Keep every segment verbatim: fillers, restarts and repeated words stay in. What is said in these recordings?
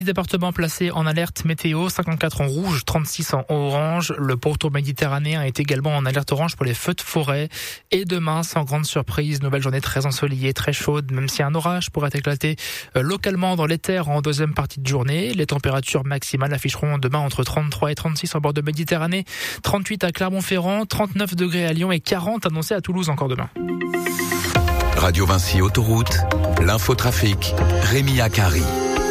Départements placés en alerte météo, cinquante-quatre en rouge, trente-six en orange. Le pourtour méditerranéen est également en alerte orange pour les feux de forêt. Et demain, sans grande surprise, nouvelle journée très ensoleillée, très chaude, même si un orage pourrait éclater localement dans les terres en deuxième partie de journée. Les températures maximales afficheront demain entre trente-trois et trente-six en bord de Méditerranée, trente-huit à Clermont-Ferrand, trente-neuf degrés à Lyon et quarante annoncés à Toulouse encore demain. Radio Vinci Autoroute, l'infotrafic, Rémi Akari.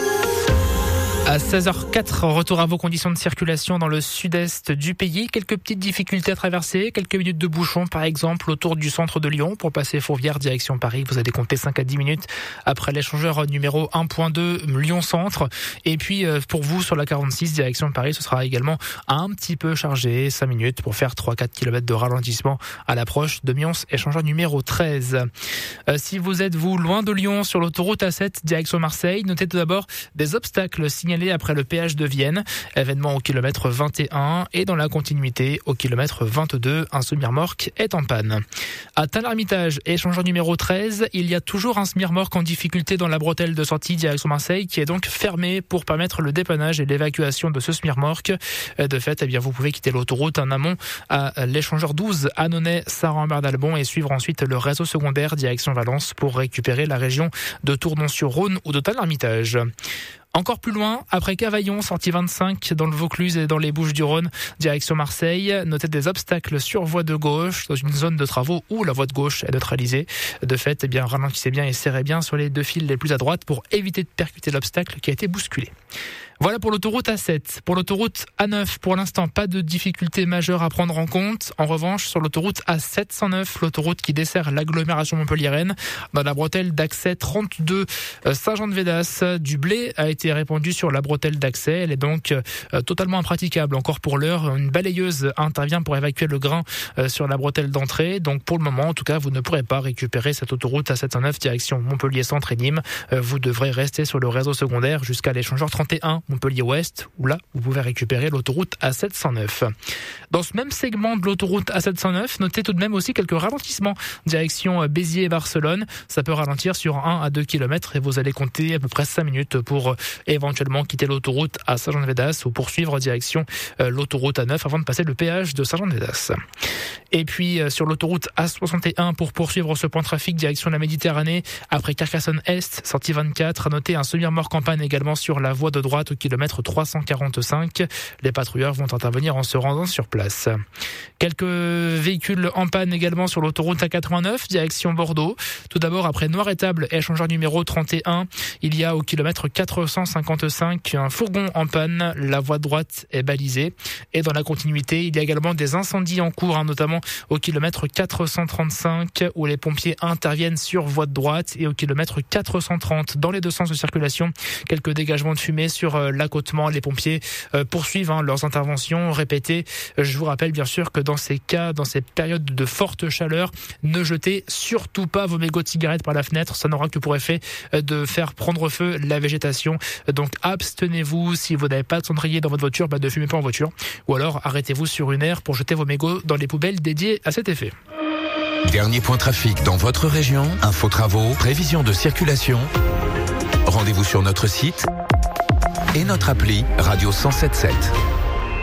À seize heures quatre, retour à vos conditions de circulation dans le sud-est du pays. Quelques petites difficultés à traverser, quelques minutes de bouchon par exemple autour du centre de Lyon. Pour passer Fourvière direction Paris, vous allez compter cinq à dix minutes après l'échangeur numéro un point deux Lyon-Centre. Et puis pour vous sur la quarante-six direction Paris, ce sera également un petit peu chargé, cinq minutes pour faire trois à quatre kilomètres de ralentissement à l'approche de Mions, échangeur numéro treize. Euh, si vous êtes vous loin de Lyon sur l'autoroute A sept direction Marseille, notez tout d'abord des obstacles signalés après le péage de Vienne, événement au kilomètre vingt et un et dans la continuité au kilomètre vingt-deux, un semi-remorque est en panne. À Tain-l'Hermitage, échangeur numéro treize, il y a toujours un semi-remorque en difficulté dans la bretelle de sortie direction Marseille qui est donc fermée pour permettre le dépannage et l'évacuation de ce semi-remorque. De fait, eh bien, vous pouvez quitter l'autoroute en amont à l'échangeur douze, Annonay, Saint-Rambert d'Albon et suivre ensuite le réseau secondaire direction Valence pour récupérer la région de Tournon-sur-Rhône ou de Tain-l'Hermitage. Encore plus loin, après Cavaillon, sortie vingt-cinq, dans le Vaucluse et dans les Bouches-du-Rhône, direction Marseille, notez des obstacles sur voie de gauche, dans une zone de travaux où la voie de gauche est neutralisée. De fait, eh bien, ralentissez bien et serrez bien sur les deux fils les plus à droite pour éviter de percuter l'obstacle qui a été bousculé. Voilà pour l'autoroute A sept. Pour l'autoroute A neuf, pour l'instant, pas de difficultés majeures à prendre en compte. En revanche, sur l'autoroute A sept cent neuf, l'autoroute qui dessert l'agglomération montpelliéraine, dans la bretelle d'accès trente-deux Saint-Jean-de-Védas, du blé a été répandu sur la bretelle d'accès. Elle est donc euh, totalement impraticable. Encore pour l'heure, une balayeuse intervient pour évacuer le grain euh, sur la bretelle d'entrée. Donc pour le moment, en tout cas, vous ne pourrez pas récupérer cette autoroute A sept cent neuf direction Montpellier-Centre et Nîmes. Euh, vous devrez rester sur le réseau secondaire jusqu'à l'échangeur trente et un Montpellier-Ouest, où là, vous pouvez récupérer l'autoroute A sept cent neuf. Dans ce même segment de l'autoroute A sept cent neuf, notez tout de même aussi quelques ralentissements direction Béziers et Barcelone. Ça peut ralentir sur un à deux kilomètres et vous allez compter à peu près cinq minutes pour éventuellement quitter l'autoroute à Saint-Jean-de-Védas ou poursuivre direction l'autoroute A neuf avant de passer le péage de Saint-Jean-de-Védas. Et puis sur l'autoroute A soixante et un pour poursuivre ce point de trafic direction la Méditerranée, après Carcassonne-Est, sortie vingt-quatre, à noter un semi-remorque en panne également sur la voie de droite au kilomètre trois cent quarante-cinq. Les patrouilleurs vont intervenir en se rendant sur place. Quelques véhicules en panne également sur l'autoroute A quatre-vingt-neuf, direction Bordeaux. Tout d'abord, après Noiretable, échangeur numéro trente et un, il y a au kilomètre quatre cent cinquante-cinq un fourgon en panne. La voie de droite est balisée. Et dans la continuité, il y a également des incendies en cours, hein, notamment au kilomètre quatre cent trente-cinq, où les pompiers interviennent sur voie de droite, et au kilomètre quatre cent trente, dans les deux sens de circulation. Quelques dégagements de fumée sur l'accotement. Les pompiers euh, poursuivent hein, leurs interventions répétées. Je vous rappelle bien sûr que dans ces cas, dans ces périodes de forte chaleur, ne jetez surtout pas vos mégots de cigarettes par la fenêtre. Ça n'aura que pour effet de faire prendre feu la végétation. Donc abstenez-vous. Si vous n'avez pas de cendrier dans votre voiture, bah, ne fumez pas en voiture. Ou alors arrêtez-vous sur une aire pour jeter vos mégots dans les poubelles dédiées à cet effet. Dernier point trafic dans votre région, info travaux, prévision de circulation. Rendez-vous sur notre site et notre appli Radio cent sept sept.